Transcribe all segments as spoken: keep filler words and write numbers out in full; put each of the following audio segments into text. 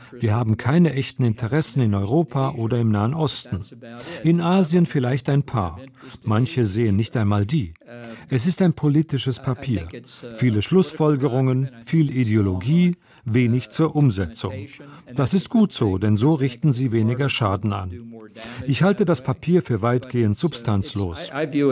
wir haben keine echten Interessen in Europa oder im Nahen Osten. In Asien vielleicht ein paar. Manche sehen nicht einmal die. Es ist ein politisches Papier. Viele Schlussfolgerungen, viel Ideologie, wenig zur Umsetzung. Das ist gut so, denn so richten sie weniger Schaden an. Ich halte das Papier für weitgehend substanzlos.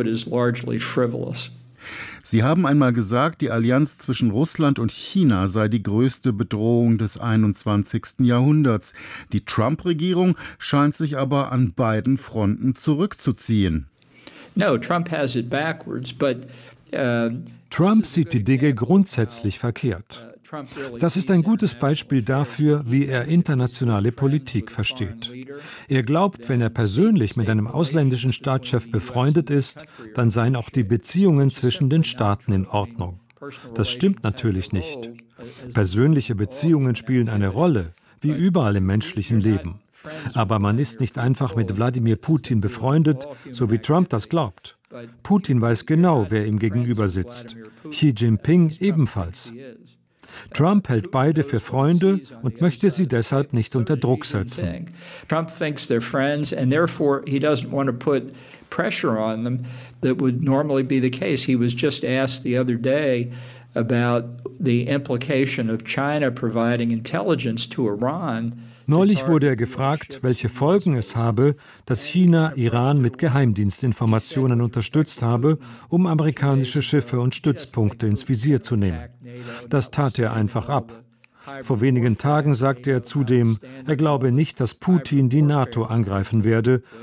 Sie haben einmal gesagt, die Allianz zwischen Russland und China sei die größte Bedrohung des einundzwanzigsten Jahrhunderts. Die Trump-Regierung scheint sich aber an beiden Fronten zurückzuziehen. No, Trump has it backwards, but, uh, Trump sieht die Dinge grundsätzlich verkehrt. Das ist ein gutes Beispiel dafür, wie er internationale Politik versteht. Er glaubt, wenn er persönlich mit einem ausländischen Staatschef befreundet ist, dann seien auch die Beziehungen zwischen den Staaten in Ordnung. Das stimmt natürlich nicht. Persönliche Beziehungen spielen eine Rolle, wie überall im menschlichen Leben. Aber man ist nicht einfach mit Wladimir Putin befreundet, so wie Trump das glaubt. Putin weiß genau, wer ihm gegenüber sitzt. Xi Jinping ebenfalls. Trump hält beide für Freunde und möchte sie deshalb nicht unter Druck setzen. Trump thinks they're friends and therefore he doesn't want to put pressure on them that would normally be the case. He was just asked the other day about the implication of China providing intelligence to Iran. Neulich wurde er gefragt, welche Folgen es habe, dass China Iran mit Geheimdienstinformationen unterstützt habe, um amerikanische Schiffe und Stützpunkte ins Visier zu nehmen. Das tat er einfach ab. Vor wenigen Tagen sagte er zudem, er glaube nicht, dass Putin die NATO angreifen werde